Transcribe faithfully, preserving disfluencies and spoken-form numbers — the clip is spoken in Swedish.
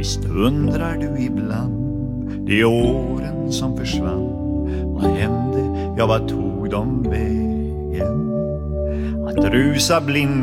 Visst undrar du ibland, de åren som försvann, vad hände, ja vad tog de vägen? Att rusa blind